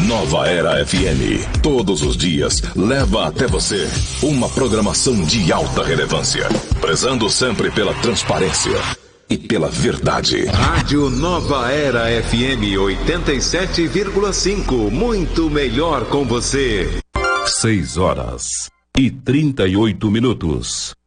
Nova Era FM, todos os dias, leva até você uma programação de alta relevância, prezando sempre pela transparência e pela verdade. Rádio Nova Era FM 87,5, muito melhor com você. 6 horas e 38 minutos.